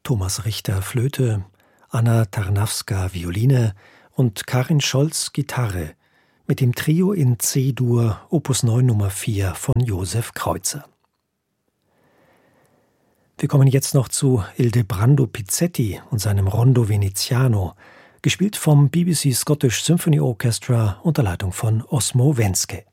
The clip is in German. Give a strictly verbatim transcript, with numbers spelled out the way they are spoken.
Thomas Richter Flöte, Anna Tarnawska Violine und Karin Scholz Gitarre mit dem Trio in C-Dur Opus neun Nummer vier von Josef Kreutzer. Wir kommen jetzt noch zu Ildebrando Pizzetti und seinem Rondo Veneziano, gespielt vom B B C Scottish Symphony Orchestra unter Leitung von Osmo Wenske.